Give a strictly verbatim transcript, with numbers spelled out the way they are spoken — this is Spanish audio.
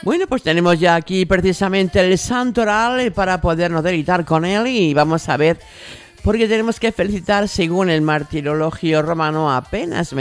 Bueno, pues tenemos ya aquí precisamente el santoral para podernos deleitar con él y vamos a ver, porque tenemos que felicitar según el martirologio romano apenas